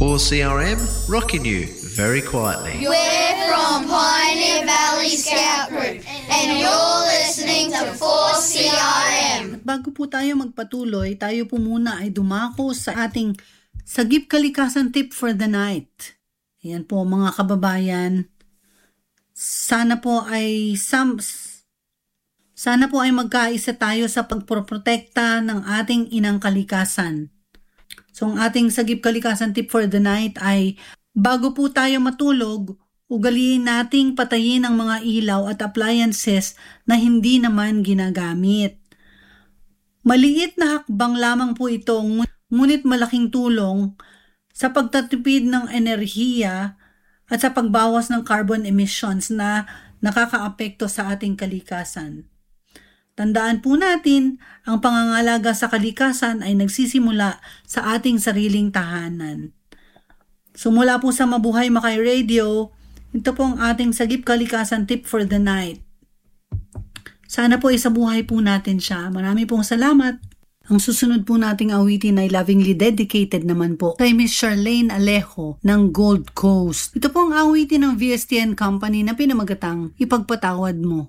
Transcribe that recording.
4CRM, rocking you very quietly. We're from Pioneer Valley Scout Group and you're listening to 4CRM. At bago po tayo magpatuloy, tayo po muna ay dumako sa ating Sagip Kalikasan Tip for the Night. Ayan po mga kababayan, sana po ay magkaisa tayo sa pagproprotekta ng ating inang kalikasan. So ang ating Sagip Kalikasan Tip for the Night ay bago po tayo matulog, ugaliin nating patayin ang mga ilaw at appliances na hindi naman ginagamit. Maliit na hakbang lamang po ito, ngunit malaking tulong sa pagtatipid ng enerhiya at sa pagbawas ng carbon emissions na nakakaapekto sa ating kalikasan. Tandaan po natin, ang pangangalaga sa kalikasan ay nagsisimula sa ating sariling tahanan. So mula po sa Mabuhay Makay Radio, ito po ang ating Sagip Kalikasan Tip for the Night. Sana po isabuhay po natin siya. Marami pong salamat. Ang susunod po nating awitin ay lovingly dedicated naman po kay Miss Charlene Alejo ng Gold Coast. Ito po ang awitin ng VSTN Company na pinamagatang Ipagpatawad Mo.